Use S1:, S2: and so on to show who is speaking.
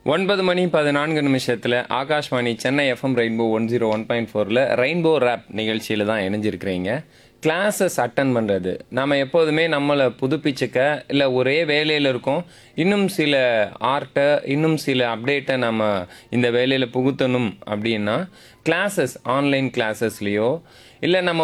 S1: 9 மணி 14 நிமிஷத்தில் Akashvani Chennai FM rainbow 101.4ல் rainbow rape நிகழ்ச்சியில் தான் இணைஞ்சிருக்கிறீங்க. கிளாஸஸ் அட்டன் பண்ணுறது நம்ம எப்போதுமே நம்மளை புதுப்பிச்சுக்க இல்லை ஒரே வேலையில் இருக்கோம், இன்னும் சில ஆர்ட்டை இன்னும் சில அப்டேட்டை நம்ம இந்த வேலையில் புகுத்தணும் அப்படின்னா கிளாஸஸ் ஆன்லைன் கிளாஸஸ்லேயோ இல்லை நம்ம